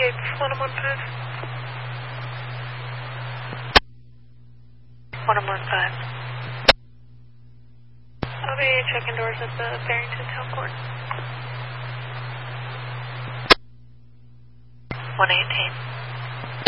gates 1115. 1115. I'll be checking doors at the Barrington Town Court. 118.